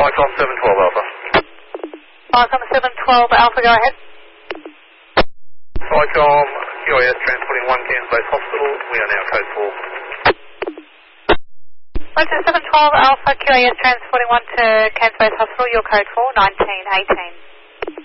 Vicom 712 Alpha. Vicom 712 Alpha, go ahead. Vicom QAS transporting 1 Cairns Base Hospital. We are now code 4. Roger 712 Alpha, QAS transporting 1 to Cairns Base Hospital, your code 4, 1918.